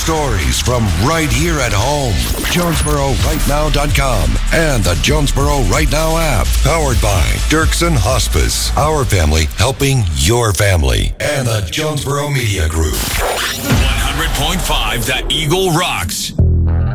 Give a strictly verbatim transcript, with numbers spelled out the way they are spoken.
stories from right here at home. Jonesboro Right Now dot com and the Jonesboro Right Now app. Powered by Dirksen Hospice. Our family helping your family. And the Jonesboro Media Group. one hundred point five The Eagle rocks.